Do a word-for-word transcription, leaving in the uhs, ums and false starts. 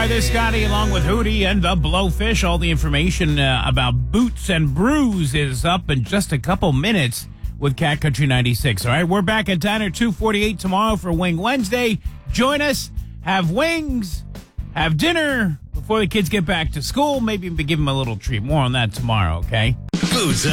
right, this is Scotty along with Hootie and the Blowfish. All the information uh, about Boots and Brews is up in just a couple minutes with Cat Country ninety-six. All right, we're back at Diner two forty-eight tomorrow for Wing Wednesday. Join us, have wings, have dinner before the kids get back to school. Maybe give them a little treat. More on that tomorrow, okay? Foods